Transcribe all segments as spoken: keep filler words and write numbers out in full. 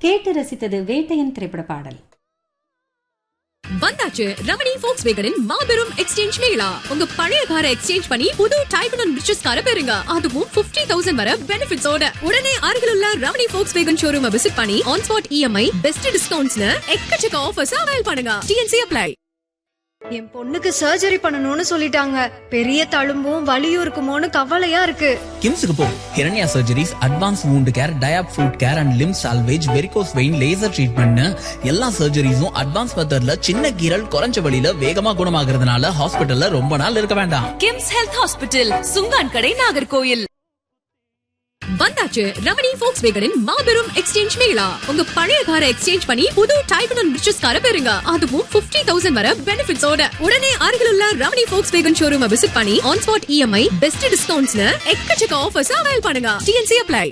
கேட்டு ரசித்தது வேட்டையன் திரைப்பட பாடல். வந்தாச்சு ரமணி ஃபோக்ஸ்வேகனின் மாபெரும் எக்ஸ்சேஞ்ச் மேளா. உங்க பழைய காரை எக்ஸ்சேஞ்ச் பண்ணி புது டைப் அண்ட் ரிச்சஸ் காரை பெறுங்க. அதுவும் ஐம்பது ஆயிரம் வரை பெனிஃபிட்ஸோட. உடனே அருகிலுள்ள ரமணி ஃபோக்ஸ்வேகன் ஷோரூமை விசிட் பண்ணி ஆன் ஸ்பாட் இஎம்ஐ, பெஸ்ட் டிஸ்கவுண்ட்ஸ்னு எக்கச்சக்க ஆஃபர்ஸ் அவைல் பண்ணுங்க. DNC apply. என் பொண்ணுக்கு சர்ஜரி பண்ணணும்னு சொல்லிட்டாங்க. பெரிய தழும்பும் வலியும் இருக்குமோன்னு கவலையா இருக்கு. கிம்ஸுக்கு போ. ஹிரண்யா surgeries, advance wound care, டயாப் food care and Lim salvage, varicose vein, laser treatment, எல்லா சர்ஜரிஸும் அட்வான்ஸ் மெத்தட்ல சின்ன கீரல் குறைஞ்ச வழியில வேகமா குணமாகறதுனால ஹாஸ்பிட்டல்ல ரொம்ப நாள் இருக்க வேண்டாம். கிம்ஸ் ஹெல்த் ஹாஸ்பிட்டல், சுங்கான் கடை, நாகர்கோயில். வந்தாச்சு ரமணி ஃபோக்ஸ்வேகனின் மாபெரும் எக்ஸ்சேஞ்ச் மேளா. உங்க பழைய காரை எக்ஸ்சேஞ்ச் பண்ணி புது டைப் அண்ட் ரிச்சஸ் காரை பெறுங்க. அதுவும் ஐம்பது ஆயிரம் வரை பெனிஃபிட்ஸோட. உடனே அருகிலுள்ள ரமணி ஃபோக்ஸ்வேகன் ஷோரூமை விசிட் பண்ணி ஆன் ஸ்பாட் இஎம்ஐ, பெஸ்ட் டிஸ்கவுண்ட்ஸ்னு எக்கச்சக்க ஆஃபர்ஸ் அவைல் பண்ணுங்க. DNC apply.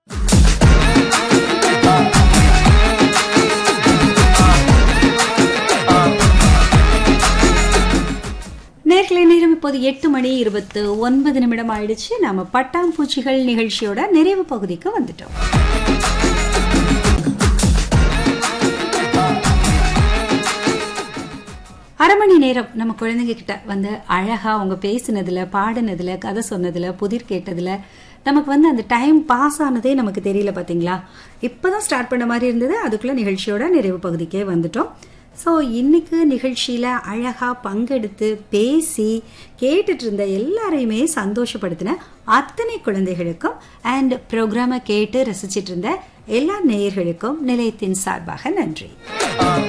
நேர்களை நேரம் இப்போது எட்டு மணி இருபத்து ஒன்பது நிமிடம் ஆயிடுச்சு. நாம பட்டாம்பூச்சிகள் நிகழ்ச்சியோட நிறைவு பகுதிக்கு வந்துட்டோம். அரை மணி நேரம் நம்ம குழந்தைங்க கிட்ட வந்து அழகா அவங்க பேசினதுல, பாடினதுல, கதை சொன்னதுல, புதிர் கேட்டதுல நமக்கு வந்து அந்த டைம் பாஸ் ஆனதே நமக்கு தெரியல. பாத்தீங்களா? இப்பதான் ஸ்டார்ட் பண்ண மாதிரி இருந்தது. அதுக்குள்ள நிகழ்ச்சியோட நிறைவு பகுதிக்கே வந்துட்டோம். ஸோ இன்னைக்கு நிகழ்ச்சியில் அழகாக பங்கெடுத்து பேசி கேட்டுட்டு இருந்த எல்லாரையுமே சந்தோஷப்படுத்தின அத்தனை குழந்தைகளுக்கும் அண்ட் ப்ரோக்ராமை கேட்டு ரசிச்சிட்டு இருந்த எல்லா நேயர்களுக்கும் நிலையத்தின் சார்பாக நன்றி.